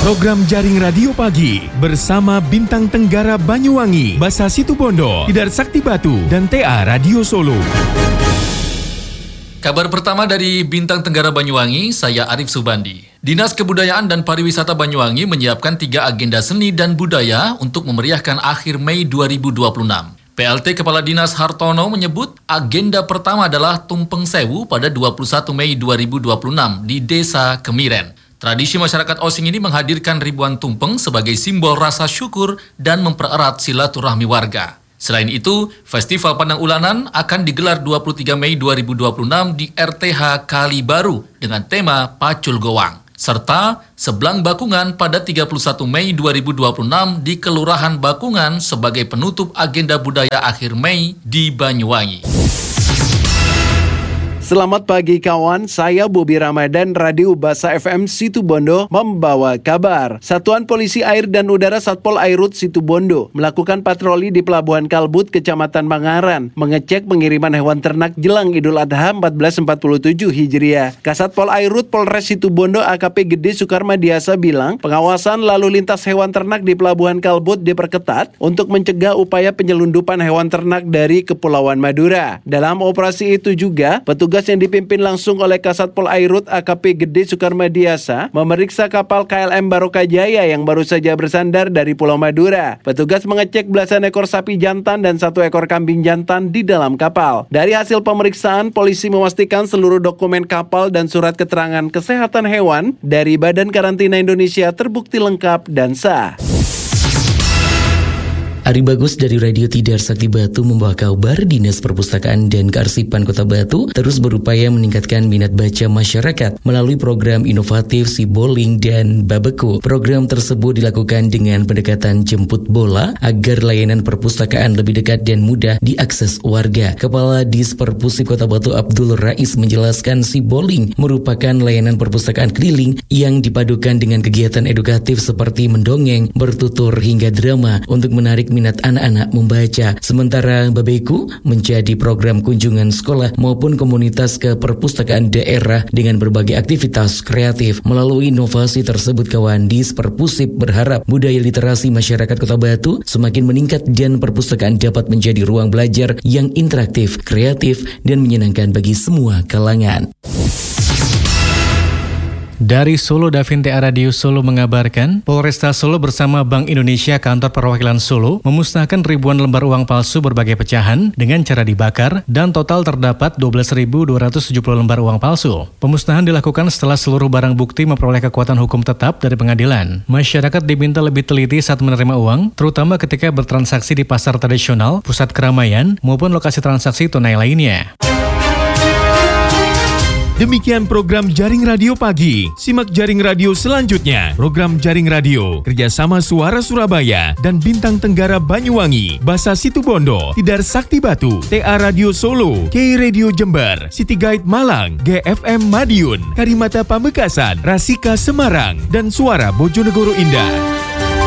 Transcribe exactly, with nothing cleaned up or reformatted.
Program Jaring Radio Pagi bersama Bintang Tenggara Banyuwangi, Basa Situbondo, Tidar Sakti Batu, dan T A Radio Solo. Kabar pertama dari Bintang Tenggara Banyuwangi, saya Arif Subandi. Dinas Kebudayaan dan Pariwisata Banyuwangi menyiapkan tiga agenda seni dan budaya untuk memeriahkan akhir Mei dua ribu dua puluh enam. P L T Kepala Dinas Hartono menyebut agenda pertama adalah Tumpeng Sewu pada dua puluh satu Mei dua ribu dua puluh enam di Desa Kemiren. Tradisi masyarakat Osing ini menghadirkan ribuan tumpeng sebagai simbol rasa syukur dan mempererat silaturahmi warga. Selain itu, Festival Pandang Ulanan akan digelar dua puluh tiga Mei dua ribu dua puluh enam di R T H Kali Baru dengan tema Pacul Gowang. Serta Sebelang Bakungan pada tiga puluh satu Mei dua ribu dua puluh enam di Kelurahan Bakungan sebagai penutup agenda budaya akhir Mei di Banyuwangi. Selamat pagi kawan, saya Bobi Ramadan, Radio Basa F M Situbondo membawa kabar. Satuan Polisi Air dan Udara Satpol Airut Situbondo melakukan patroli di Pelabuhan Kalbut, Kecamatan Mangaran, mengecek pengiriman hewan ternak jelang Idul Adha seribu empat ratus empat puluh tujuh Hijriah. Kasatpol Airut Polres Situbondo A K P Gede Sukarmadiasa bilang, pengawasan lalu lintas hewan ternak di Pelabuhan Kalbut diperketat untuk mencegah upaya penyelundupan hewan ternak dari Kepulauan Madura. Dalam operasi itu juga, petugas Tugas yang dipimpin langsung oleh Kasatpol Airut A K P Gede Sukarmadiasa memeriksa kapal K L M Baroka Jaya yang baru saja bersandar dari Pulau Madura. Petugas mengecek belasan ekor sapi jantan dan satu ekor kambing jantan di dalam kapal. Dari hasil pemeriksaan, polisi memastikan seluruh dokumen kapal dan surat keterangan kesehatan hewan dari Badan Karantina Indonesia terbukti lengkap dan sah. Ari Bagus dari Radio Tidar Sakti Batu membawa kabar Dinas Perpustakaan dan Kearsipan Kota Batu terus berupaya meningkatkan minat baca masyarakat melalui program inovatif Siboling dan Babeku. Program tersebut dilakukan dengan pendekatan jemput bola agar layanan perpustakaan lebih dekat dan mudah diakses warga. Kepala Disperpusip Kota Batu Abdul Rais menjelaskan Siboling merupakan layanan perpustakaan keliling yang dipadukan dengan kegiatan edukatif seperti mendongeng, bertutur hingga drama untuk menarik minat anak-anak membaca. Sementara Babeku menjadi program kunjungan sekolah maupun komunitas ke perpustakaan daerah dengan berbagai aktivitas kreatif. Melalui inovasi tersebut, kawan Disperpusip berharap budaya literasi masyarakat Kota Batu semakin meningkat dan perpustakaan dapat menjadi ruang belajar yang interaktif, kreatif, dan menyenangkan bagi semua kalangan. Dari Solo, Davin T A Radio Solo mengabarkan, Polresta Solo bersama Bank Indonesia Kantor Perwakilan Solo memusnahkan ribuan lembar uang palsu berbagai pecahan dengan cara dibakar dan total terdapat dua belas ribu dua ratus tujuh puluh lembar uang palsu. Pemusnahan dilakukan setelah seluruh barang bukti memperoleh kekuatan hukum tetap dari pengadilan. Masyarakat diminta lebih teliti saat menerima uang, terutama ketika bertransaksi di pasar tradisional, pusat keramaian, maupun lokasi transaksi tunai lainnya. Demikian program Jaring Radio Pagi. Simak Jaring Radio selanjutnya. Program Jaring Radio kerjasama Suara Surabaya dan Bintang Tenggara Banyuwangi, Basa Situbondo, Tidar Sakti Batu, T A Radio Solo, K Radio Jember, City Guide Malang, G F M Madiun, Karimata Pamekasan, Rasika Semarang, dan Suara Bojonegoro Indah.